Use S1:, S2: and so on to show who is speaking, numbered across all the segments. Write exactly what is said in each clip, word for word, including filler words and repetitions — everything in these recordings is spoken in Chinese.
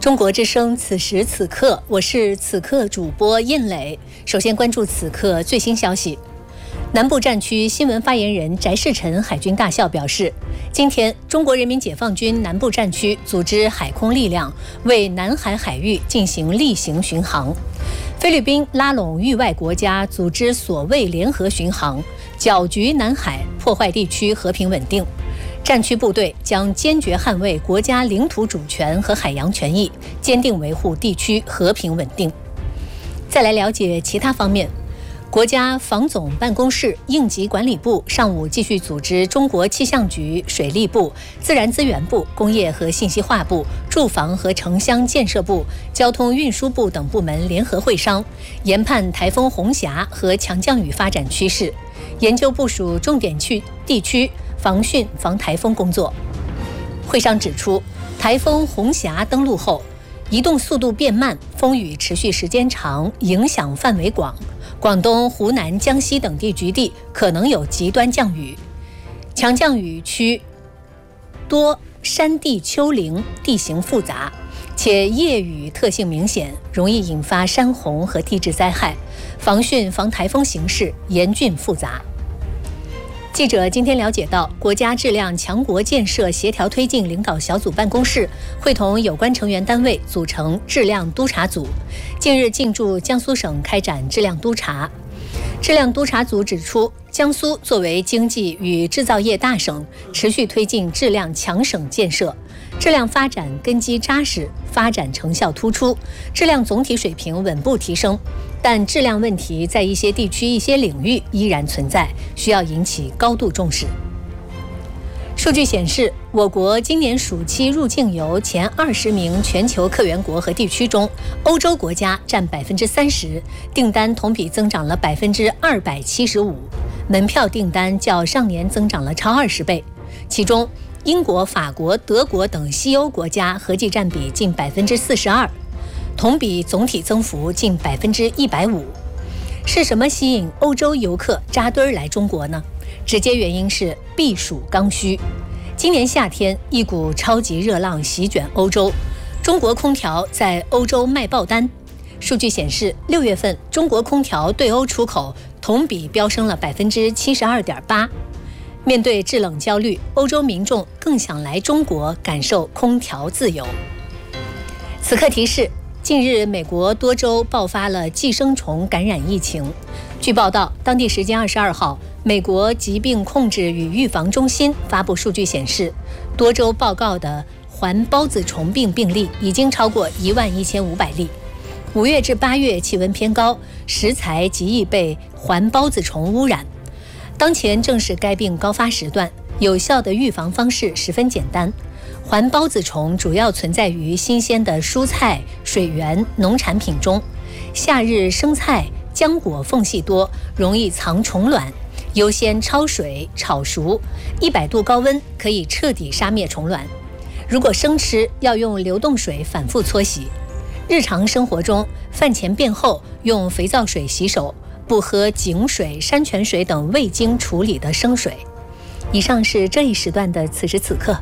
S1: 中国之声，此时此刻，我是此刻主播印磊。首先关注此刻最新消息。南部战区新闻发言人翟世臣海军大校表示，今天中国人民解放军南部战区组织海空力量为南海海域进行例行巡航。菲律宾拉拢域外国家组织所谓联合巡航，搅局南海，破坏地区和平稳定。战区部队将坚决捍卫国家领土主权和海洋权益，坚定维护地区和平稳定。再来了解其他方面。国家防总办公室应急管理部上午继续组织中国气象局、水利部、自然资源部、工业和信息化部、住房和城乡建设部、交通运输部等部门联合会商，研判台风红霞和强降雨发展趋势，研究部署重点区地区防汛防台风工作。会上指出，台风红霞登陆后，移动速度变慢，风雨持续时间长，影响范围广。广东、湖南、江西等地局地可能有极端降雨，强降雨区多山地丘陵，地形复杂，且夜雨特性明显，容易引发山洪和地质灾害，防汛防台风形势严峻复杂。记者今天了解到，国家质量强国建设协调推进领导小组办公室会同有关成员单位组成质量督查组，近日进驻江苏省开展质量督查。质量督查组指出，江苏作为经济与制造业大省，持续推进质量强省建设，质量发展根基扎实，发展成效突出，质量总体水平稳步提升。但质量问题在一些地区、一些领域依然存在，需要引起高度重视。数据显示，我国今年暑期入境游前二十名全球客源国和地区中，欧洲国家占百分之三十，订单同比增长了百分之二百七十五，门票订单较上年增长了超二十倍。其中，英国、法国、德国等西欧国家合计占比近百分之四十二。同比总体增幅近百分之一百五，是什么吸引欧洲游客扎堆来中国呢？直接原因是避暑刚需。今年夏天，一股超级热浪席卷欧洲，中国空调在欧洲卖爆单。数据显示，六月份中国空调对欧出口同比飙升了百分之七十二点八。面对制冷焦虑，欧洲民众更想来中国感受空调自由。此刻提示。近日，美国多州爆发了寄生虫感染疫情。据报道，当地时间二十二号，美国疾病控制与预防中心发布数据显示，多州报告的环孢子虫病病例已经超过一万一千五百例。五月至八月气温偏高，食材极易被环孢子虫污染。当前正是该病高发时段，有效的预防方式十分简单。环孢子虫主要存在于新鲜的蔬菜、水源、农产品中。夏日生菜、浆果缝隙多，容易藏虫卵，优先焯水、炒熟，一百度高温可以彻底杀灭虫卵。如果生吃，要用流动水反复搓洗。日常生活中，饭前便后用肥皂水洗手，不喝井水、山泉水等未经处理的生水。以上是这一时段的此时此刻。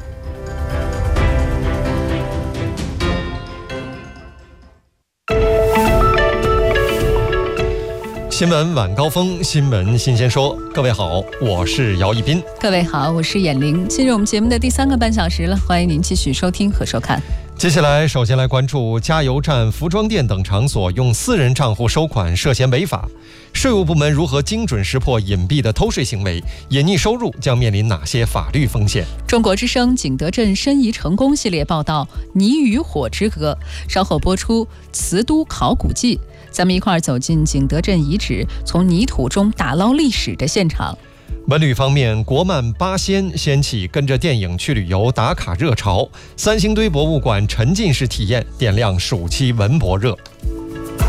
S2: 新闻晚高峰，新闻新鲜说。各位好，我是姚一斌。
S3: 各位好，我是眼玲。进入我们节目的第三个半小时了，欢迎您继续收听和收看。
S2: 接下来，首先来关注加油站、服装店等场所用私人账户收款涉嫌违法，税务部门如何精准识破隐蔽的偷税行为？隐匿收入将面临哪些法律风险？
S3: 中国之声景德镇申遗成功系列报道《泥与火之歌》，稍后播出《瓷都考古记》。咱们一块儿走进景德镇遗址，从泥土中打捞历史的现场。
S2: 文旅方面，国漫八仙掀起跟着电影去旅游打卡热潮，三星堆博物馆沉浸式体验点亮暑期文博热。